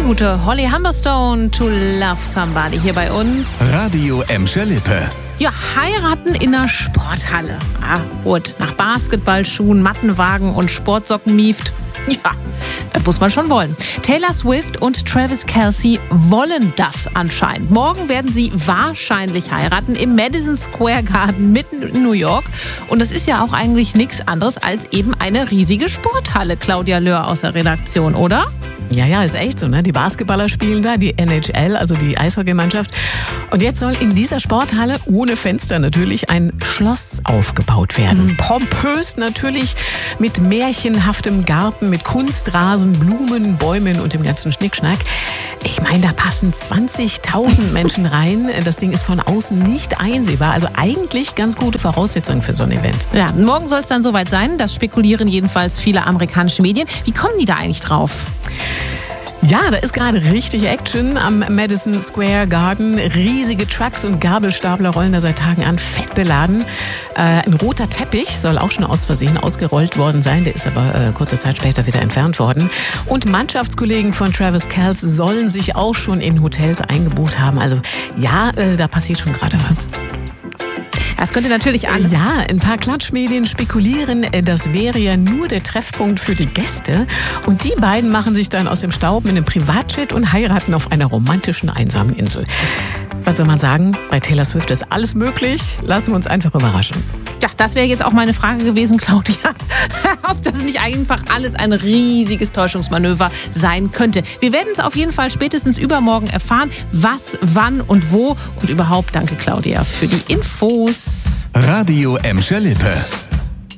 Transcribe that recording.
gute Holly Humberstone, To Love Somebody hier bei uns. Radio Emscher Lippe. Ja, heiraten in der Sporthalle. Ah, gut, nach Basketballschuhen, Mattenwagen und Sportsocken mieft. Ja, das muss man schon wollen. Taylor Swift und Travis Kelce wollen das anscheinend. Morgen werden sie wahrscheinlich heiraten im Madison Square Garden mitten in New York. Und das ist ja auch eigentlich nichts anderes als eben eine riesige Sporthalle, Claudia Löhr aus der Redaktion, oder? Ja, ist echt so, ne? Die Basketballer spielen da, die NHL, also die Eishockeymannschaft. Und jetzt soll in dieser Sporthalle, ohne Fenster natürlich, ein Schloss aufgebaut werden. Pompös natürlich, mit märchenhaftem Garten, mit Kunstrasen, Blumen, Bäumen und dem ganzen Schnickschnack. Ich meine, da passen 20.000 Menschen rein. Das Ding ist von außen nicht einsehbar. Also eigentlich ganz gute Voraussetzungen für so ein Event. Ja, morgen soll es dann soweit sein. Das spekulieren jedenfalls viele amerikanische Medien. Wie kommen die da eigentlich drauf? Ja, da ist gerade richtig Action am Madison Square Garden. Riesige Trucks und Gabelstapler rollen da seit Tagen an, fett beladen. Ein roter Teppich soll auch schon aus Versehen ausgerollt worden sein. Der ist aber kurze Zeit später wieder entfernt worden. Und Mannschaftskollegen von Travis Kelce sollen sich auch schon in Hotels eingebucht haben. Also ja, da passiert schon gerade was. Das könnte natürlich alles. Ja, ein paar Klatschmedien spekulieren, das wäre ja nur der Treffpunkt für die Gäste. Und die beiden machen sich dann aus dem Staub mit einem Privatjet und heiraten auf einer romantischen, einsamen Insel. Was soll man sagen? Bei Taylor Swift ist alles möglich. Lassen wir uns einfach überraschen. Ja, das wäre jetzt auch meine Frage gewesen, Claudia. Ob das nicht einfach alles ein riesiges Täuschungsmanöver sein könnte. Wir werden es auf jeden Fall spätestens übermorgen erfahren, was, wann und wo. Und überhaupt danke, Claudia, für die Infos. Radio Emscher Lippe.